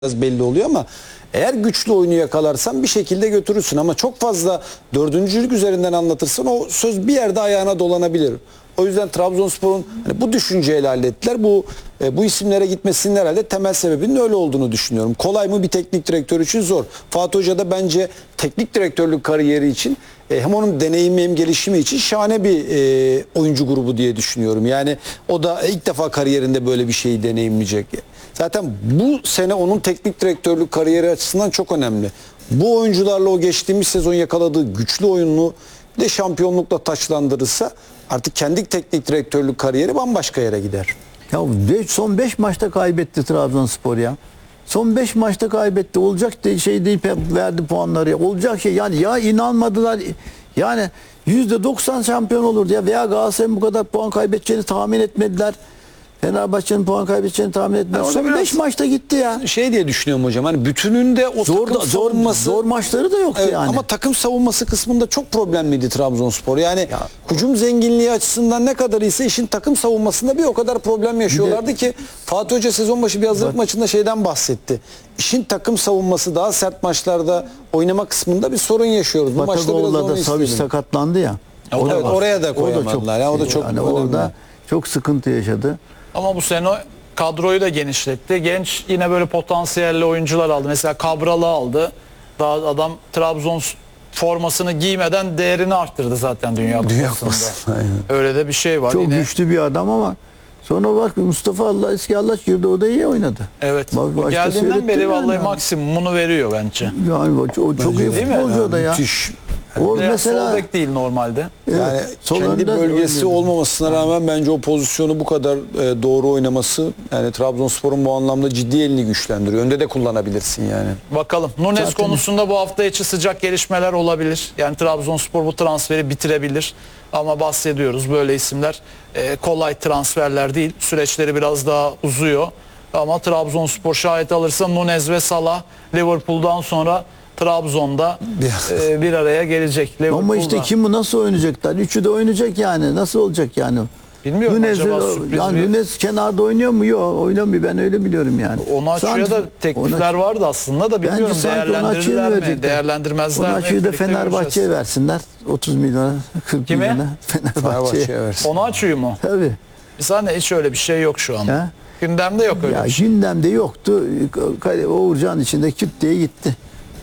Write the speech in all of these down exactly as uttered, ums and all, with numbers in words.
biraz belli oluyor ama eğer güçlü oyunu yakalarsan bir şekilde götürürsün ama çok fazla dördüncülük üzerinden anlatırsan o söz bir yerde ayağına dolanabilir. O yüzden Trabzonspor'un hani bu düşünceyle hallettiler. Bu e, bu isimlere gitmesinin herhalde temel sebebinin öyle olduğunu düşünüyorum. Kolay mı bir teknik direktör için? Zor. Fatih Hoca da bence teknik direktörlük kariyeri için e, hem onun deneyimi hem gelişimi için şahane bir e, oyuncu grubu diye düşünüyorum. Yani o da ilk defa kariyerinde böyle bir şeyi deneyimleyecek. Zaten bu sene onun teknik direktörlük kariyeri açısından çok önemli. Bu oyuncularla o geçtiğimiz sezon yakaladığı güçlü oyununu de şampiyonlukla taçlandırırsa artık kendi teknik direktörlük kariyeri bambaşka yere gider. Ya son beş maçta kaybetti Trabzonspor ya. Son beş maçta kaybetti. Olacak şey değil, verdi puanları. Olacak şey yani ya inanmadılar. Yani yüzde doksan şampiyon olurdu ya veya Galatasaray'ın bu kadar puan kaybedeceğini tahmin etmediler. Fenerbahçe'nin puan kaybedeceğini tahmin etmediler. Yani Son beş maçta gitti ya. Şey diye düşünüyorum hocam. Hani bütününde o Zor, takım da, zor, savunması zor maçları da yoktu evet, yani. ama takım savunması kısmında çok problemliydi Trabzonspor. Yani ya, hücum zenginliği açısından ne kadar ise işin takım savunmasında bir o kadar problem yaşıyorlardı de, ki Fatih Hoca sezon başı bir hazırlık bak, maçında şeyden bahsetti. İşin takım savunması daha sert maçlarda oynama kısmında bir sorun yaşıyoruz. Bu maçta biraz onu da Savic sakatlandı ya. O evet, oraya da koyamadılar. O da çok, yani o da çok yani orada çok sıkıntı yaşadı. Ama bu sene kadroyu da genişletti. Genç yine böyle potansiyelli oyuncular aldı. Mesela Cabral'ı aldı. Daha adam Trabzon formasını giymeden değerini arttırdı zaten Dünya Kupası'nda. Öyle de bir şey var. Çok yine güçlü bir adam ama sonra bak Mustafa Allah eski Allah girdi, o da iyi oynadı. Evet. Bak, geldiğinden beri vallahi yani. Maksimumunu veriyor bence. Yani o çok, çok iyi futbolcu o da ya. Müthiş. O mesela sol bek değil normalde. Yani evet, kendi bölgesi oynuyordu. olmamasına rağmen bence o pozisyonu bu kadar e, doğru oynaması yani Trabzonspor'un bu anlamda ciddi elini güçlendiriyor. Önde de kullanabilirsin yani. Bakalım. Nunes Zaten konusunda bu hafta içi sıcak gelişmeler olabilir. Yani Trabzonspor bu transferi bitirebilir. Ama bahsediyoruz böyle isimler e, kolay transferler değil. Süreçleri biraz daha uzuyor. Ama Trabzonspor şayet alırsa Nunes ve Salah Liverpool'dan sonra Trabzon'da e, bir araya gelecek. Ama işte kim bu nasıl oynayacaklar? Üçü de oynayacak yani. Nasıl olacak yani? Bilmiyorum Nunes, acaba sürpriz yani bir... Nunes kenarda oynuyor mu? Yok, oynamıyor. Ben öyle biliyorum yani. Onaçu'ya da teklifler ona... vardı aslında da bilmiyorum değerlendirirler mi? Değerlendirmezler mi? Onaçu'yu da Fenerbahçe'ye versinler. otuz milyona, kırk Kime? milyona Fenerbahçe'ye versin. Onaçu'yu mu? Tabii. Zaten hiç öyle bir şey yok şu anda. Ha? Gündemde yok öyle ya, bir şey. Gündemde yoktu. Uğurcan içinde küt diye gitti.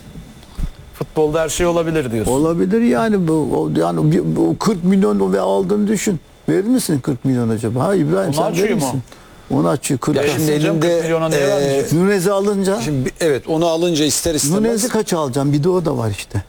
Futbolda her şey olabilir diyorsun. Olabilir yani bu yani bu kırk milyon ve aldığını düşün. Verir misin kırk milyon acaba? Ha İbrahim sen verir misin? Onu açıyor kırk. Ya şimdi elinde e, Nunez'i alınca şimdi, evet onu alınca ister istemez. Nunez'i kaç alacağım? Bir de o da var işte.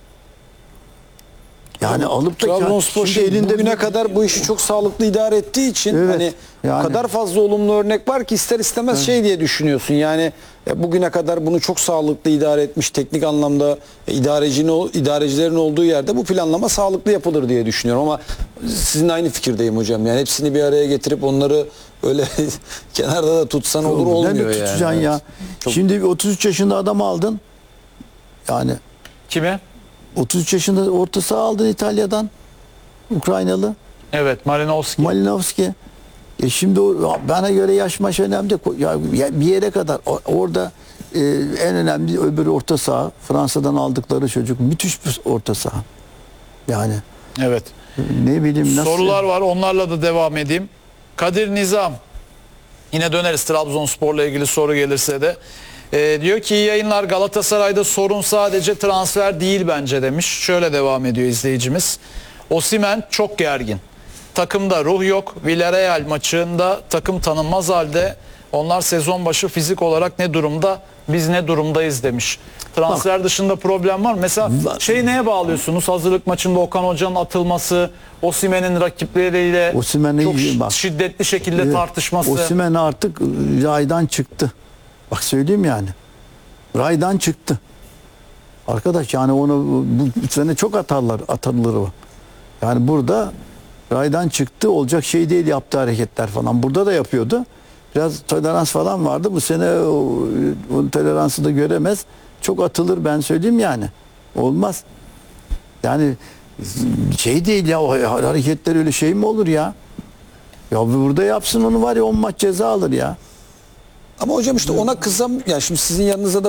Yani alıp da Trabzonspor şimdi elinde bugüne bir... kadar bu işi çok sağlıklı idare ettiği için evet, hani yani. o kadar fazla olumlu örnek var ki ister istemez evet. şey diye düşünüyorsun. Yani e, bugüne kadar bunu çok sağlıklı idare etmiş teknik anlamda e, idarecinin idarecilerin olduğu yerde bu planlama sağlıklı yapılır diye düşünüyorum ama sizin aynı fikirdeyim hocam. Yani hepsini bir araya getirip onları öyle kenarda da tutsan olur çok, olmuyor yani. Tutacaksın ya. Evet. Çok... Şimdi otuz üç yaşında adam aldın. Yani kime? otuz üç yaşında orta saha aldın İtalya'dan. Ukraynalı. Evet, Malinowski. Malinowski. E şimdi o, bana göre yaş maş önemli. Ya, bir yere kadar orada e, en önemli öbür orta saha. Fransa'dan aldıkları çocuk. Müthiş bir orta saha. Yani. Evet. Ne bileyim nasıl. Sorular var. Onlarla da devam edeyim. Kadir Nizam. Yine döneriz Trabzonspor'la ilgili soru gelirse de. Ee, diyor ki iyi yayınlar, Galatasaray'da sorun sadece transfer değil bence demiş. Şöyle devam ediyor izleyicimiz. Osimhen çok gergin. Takımda ruh yok. Villarreal maçında takım tanınmaz halde. Onlar sezon başı fizik olarak ne durumda? Biz ne durumdayız demiş. Transfer bak, dışında problem var mı? Mesela şey neye bağlıyorsunuz? Hazırlık maçında Okan Hoca'nın atılması, Osimhen'in rakipleriyle çok bak, şiddetli şekilde evet, tartışması. Osimhen artık raydan çıktı. Bak söyleyeyim yani. Raydan çıktı. Arkadaş yani onu bu sene çok atarlar, atarları var. Yani burada raydan çıktı, olacak şey değil yaptığı hareketler falan. Burada da yapıyordu. Biraz tolerans falan vardı. Bu sene o, o toleransı da göremez. Çok atılır ben söyleyeyim yani. Olmaz. Yani şey değil ya, o hareketler öyle şey mi olur ya? Ya burada yapsın onu var ya on maç ceza alır ya. Ama hocam işte ona kızam, yani şimdi sizin yanınıza da